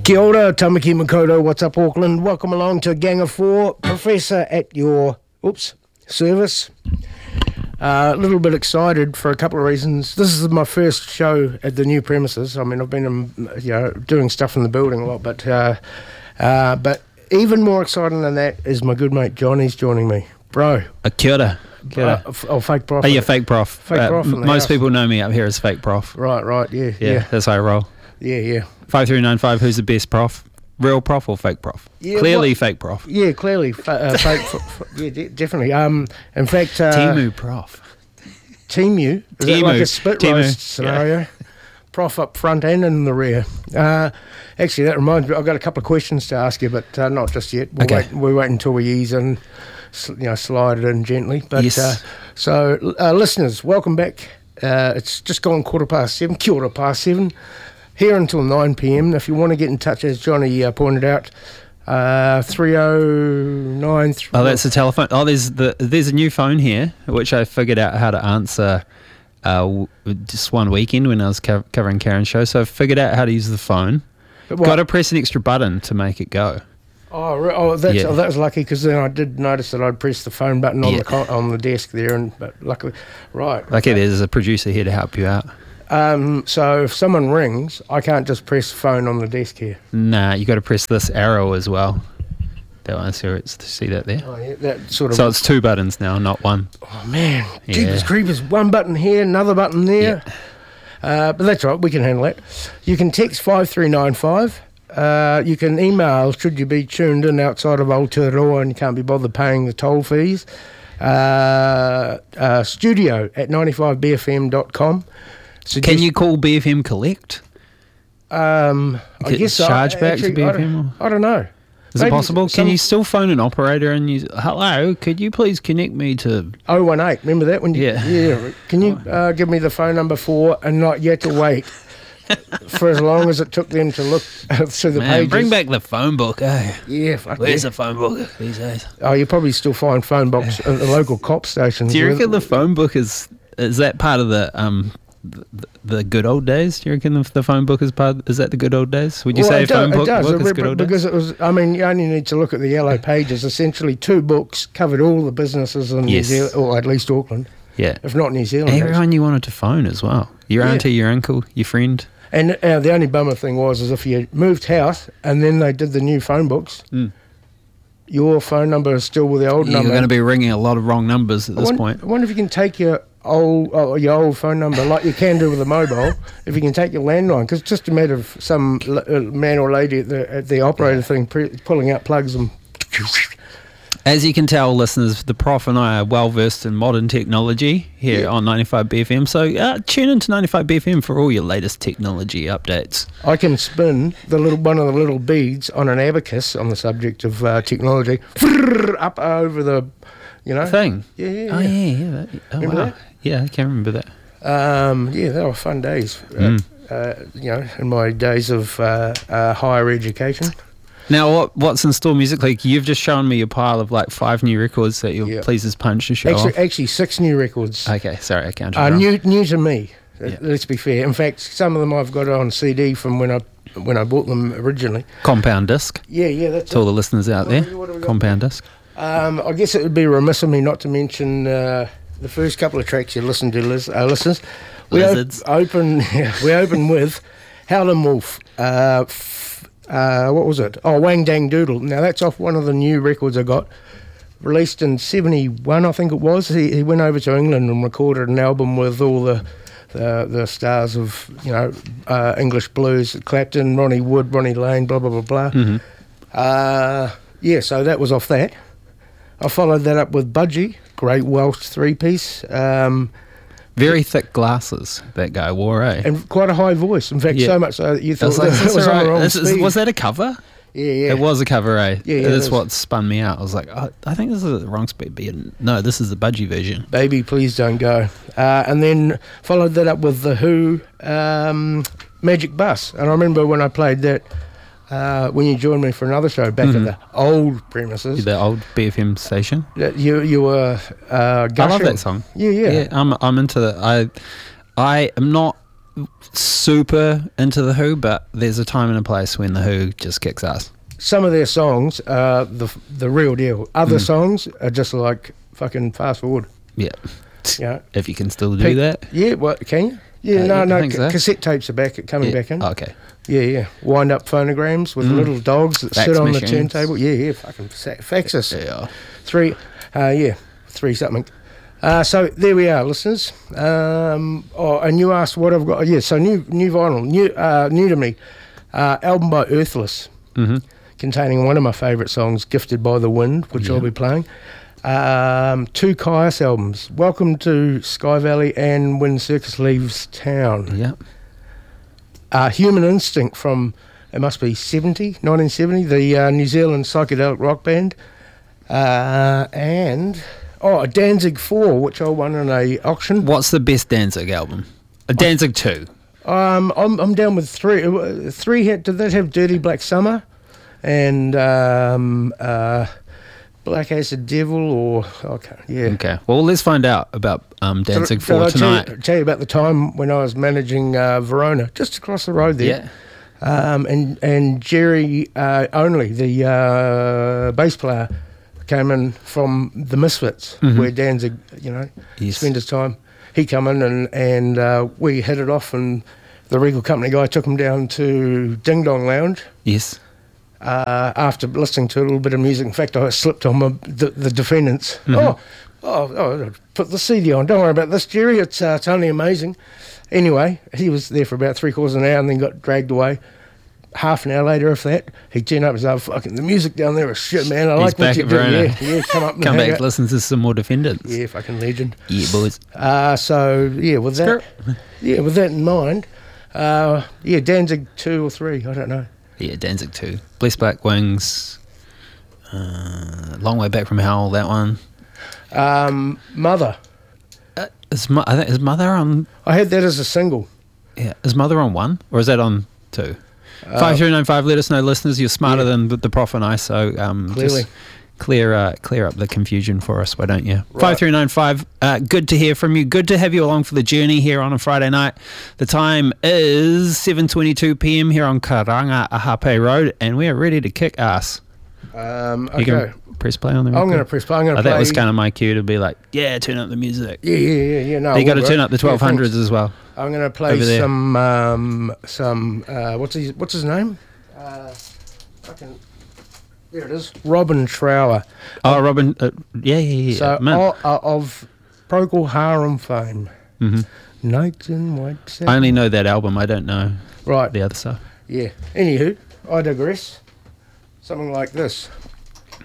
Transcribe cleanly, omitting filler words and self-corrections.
Kia ora, Tamaki Makoto, what's up Auckland? Welcome along to Gang of Four, Professor at your service. A little bit excited for a couple of reasons. This is my first show at the new premises. I mean, I've been doing stuff in the building a lot, but even more exciting than that is my good mate Johnny's joining me. Bro. Kia ora. Fake prof. Oh, yeah, fake prof. Fake prof in the most house. people know me up here as fake prof. Right, yeah. That's how I roll. Yeah. 5395, who's the best prof? Real prof or fake prof? Yeah, clearly fake prof. Yeah, clearly fake. Yeah, definitely. In fact, Timu prof. Timu? Is that like a spit Timu, roast scenario? Yeah. Prof up front and in the rear. Actually, that reminds me, I've got a couple of questions to ask you, but not just yet. We'll wait until we ease in, slide it in gently. But yes. So, listeners, welcome back. It's just gone 7:15, kia ora past 7. Here until 9 p.m. If you want to get in touch, as Johnny pointed out, 309... Oh, that's the telephone. Oh, there's a new phone here, which I figured out how to answer just one weekend when I was covering Karen's show. So I figured out how to use the phone. Got to press an extra button to make it go. That was lucky, because then I did notice that I'd pressed the phone button on the desk there, but luckily, right. Lucky there's a producer here to help you out. So if someone rings, I can't just press the phone on the desk here. Nah, you got to press this arrow as well. That one, see that there? Oh yeah, that sort of. So it's two buttons now, not one. Oh man, Yeah. Jeepers creepers! One button here, another button there. Yeah. But that's right, we can handle that. You can text 5395. You can email should you be tuned in outside of Aotearoa and you can't be bothered paying the toll fees. Studio at 95bfm.com. Can you call BFM Collect? I guess so. Charge back to BFM? I don't know. Is it possible? Can you still phone an operator and use, hello, could you please connect me to 018, remember that one? Yeah. Can you give me the phone number for, and not yet to wait for as long as it took them to look through the pages. Bring back the phone book, eh? Yeah, Where's the phone book these days? Oh, you probably still find phone books at the local cop stations. Do you reckon the phone book is that part of the good old days? Do you reckon the phone book is that the good old days? Would you say phone book is good old days? Because it was, I mean, you only need to look at the yellow pages. Essentially, two books covered all the businesses in New Zealand, or at least Auckland. Yeah. If not New Zealand. Everyone you wanted to phone as well. Your auntie, your uncle, your friend. And the only bummer thing was if you moved house and then they did the new phone books, your phone number is still with the old number. You're going to be ringing a lot of wrong numbers at this point. I wonder if you can take your old phone number like you can do with a mobile, if you can take your landline, because it's just a matter of some man or lady at the operator thing pulling out plugs and... As you can tell, listeners, the Prof and I are well versed in modern technology here on 95BFM. So tune into 95BFM for all your latest technology updates. I can spin one of the little beads on an abacus on the subject of technology up over the, thing. Yeah. Oh yeah. Remember that? Yeah, I can remember that. They were fun days. In my days of higher education. Now, what's in store musically? You've just shown me a pile of like 5 new records that you'll please as punch to show off. Actually, 6 new records. Okay, sorry, I counted wrong. New to me. Let's be fair. In fact, some of them I've got on CD from when I bought them originally. Compound disc. Yeah, that's to all the listeners out there. Compound disc. I guess it would be remiss of me not to mention the first couple of tracks you listened to, listeners. We open with Howlin' Wolf. What was it? Oh, Wang Dang Doodle. Now that's off one of the new records I got, released in 71, I think it was. He went over to England and recorded an album with all the stars of English blues: Clapton, Ronnie Wood, Ronnie Lane, blah blah blah blah. Mm-hmm. So that was off that. I followed that up with Budgie, great Welsh 3-piece. Very thick glasses that guy wore, eh? And quite a high voice. In fact, so much so that you thought it was on the wrong speed. Was that a cover? Yeah. It was a cover, eh? Yeah. That's what spun me out. I was like, I think this is the wrong speed. But no, this is the Budgie version. Baby, Please Don't Go. And then followed that up with The Who, Magic Bus. And I remember when I played that, when you joined me for another show back at the old premises. The old BFM station. You were gushing. I love that song. Yeah. I'm into that. I am not super into The Who, but there's a time and a place when The Who just kicks ass. Some of their songs are the real deal. Other songs are just like fucking fast forward. Yeah. Yeah. If you can still do that. Yeah, what, can you? Yeah, no, so. Cassette tapes are coming back in. Okay. Yeah. Wind up phonograms with little dogs that sit on the turntable. Yeah, fucking faxes. Yeah. Three something. So there we are, listeners. And you asked what I've got. Yeah, so new vinyl, new to me. Album by Earthless, containing one of my favourite songs, Gifted by the Wind, which I'll be playing. 2 Caius albums, Welcome to Sky Valley and When Circus Leaves Town. Yeah. Human Instinct from, it must be 1970, the New Zealand psychedelic rock band. And Danzig 4, which I won in a auction. What's the best Danzig album? Danzig 2. I'm down with 3. 3 did that have Dirty Black Summer and Black Acid Devil Okay. Well, let's find out about Danzig 4 tonight. Tell you about the time when I was managing Verona, just across the road there. Yeah. And Jerry Only, the bass player, came in from the Misfits, where Danzig, spent his time. He come in and we hit it off, and the Regal Company guy took him down to Ding Dong Lounge. Yes. After listening to a little bit of music. In fact, I slipped on the Defendants. Put the CD on. Don't worry about this, Jerry. It's only amazing. Anyway, he was there for about 3/4 of an hour and then got dragged away. Half an hour later, if that, he turned up and said, fucking, the music down there is shit, man. I like what you do. Yeah, come up and come back, listen to some more Defendants. Yeah, fucking legend. Yeah, boys. With that in mind, Danzig 2 or 3, I don't know. Yeah, Danzig 2. Blessed Black Wings. Long Way Back from Hell, that one. Mother. Is Mother on... I had that as a single. Yeah. Is Mother on 1? Or is that on 2? 5395, let us know, listeners. You're smarter than the Prof and I, so clearly. Just clear up the confusion for us, why don't you? Right. 5395, good to hear from you. Good to have you along for the journey here on a Friday night. The time is 7:22 p.m. here on Karanga Ahape Road, and we are ready to kick ass. Okay. You can press play on the record. I'm going to press play. I'm going to play. That was kind of my cue to be like, yeah, turn up the music. Yeah. No, you got to turn up the 1200s as well. I'm going to play some what's his name? There it is. Robin Trower. Oh, Robin. Yeah. So, of Procol Harum fame. Nights in White Satin. I only know that album. I don't know the other stuff. Yeah. Anywho, I digress. Something like this.